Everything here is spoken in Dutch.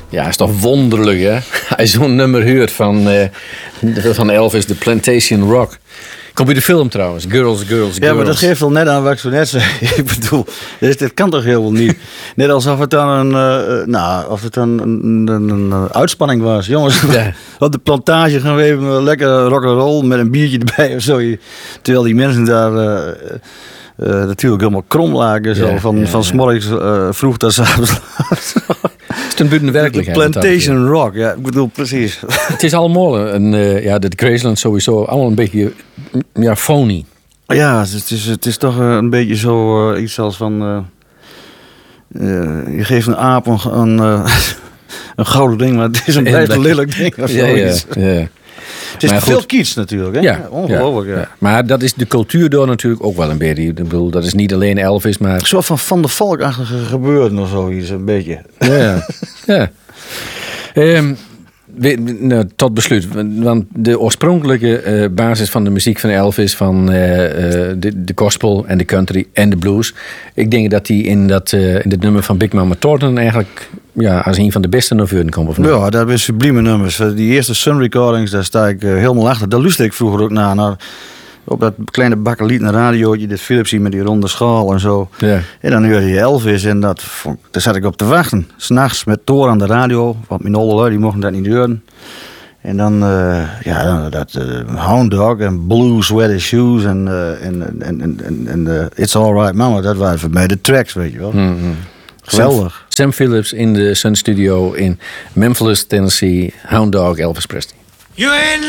Ja, is toch wonderlijk, hè? Hij zo'n nummer hoort van Elvis, The Plantation Rock. Komt bij de film trouwens, Girls. Ja, maar dat geeft wel net aan wat ik zo net zei. Ik bedoel, dit kan toch helemaal niet. Net alsof het dan een uitspanning was. Jongens, Ja. op de plantage gaan we even lekker rock'n'roll met een biertje erbij of zo. Terwijl die mensen daar natuurlijk helemaal krom lagen. Zo, van 's morgens vroeg tot 's avonds. Het is een buiten werkelijkheid. Plantation Rock, ja, ik bedoel precies. Het is allemaal de Graceland sowieso allemaal een beetje phony. Ja, het is toch een beetje zo iets als van... je geeft een aap een gouden ding, maar het is een blijft een lelijk ding of zoiets. Ja. Het is veel kiets natuurlijk, hè? Ja, ongelooflijk, ja. Maar dat is de cultuur door natuurlijk ook wel een beetje. Ik bedoel, dat is niet alleen Elvis, maar... Een soort van de Valk-achtige gebeuren of zoiets, een beetje. Ja. Tot besluit. Want de oorspronkelijke basis van de muziek van Elvis, van de gospel en de country en de blues. Ik denk dat die in dit nummer van Big Mama Thornton eigenlijk als een van de beste naar voren komt. Of niet? Ja, dat zijn sublieme nummers. Die eerste Sun Recordings, daar sta ik helemaal achter. Daar luisterde ik vroeger ook naar op dat kleine bakkelieten radiootje, dit Philipsie met die ronde schaal en zo. Ja. En dan hoorde je Elvis en daar zat ik op te wachten. 's Nachts met Thor aan de radio, want mijn oude lui die mochten dat niet horen. En dan Hound Dog en Blue Sweater Shoes en It's Alright Mama, dat waren voor mij de tracks, weet je wel. Mm-hmm. Geweldig. Sam Phillips in de Sun Studio in Memphis, Tennessee. Hound Dog, Elvis Presley.